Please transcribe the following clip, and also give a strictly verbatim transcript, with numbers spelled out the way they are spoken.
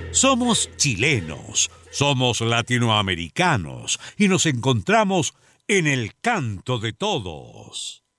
Somos chilenos, somos latinoamericanos y nos encontramos en el canto de todos.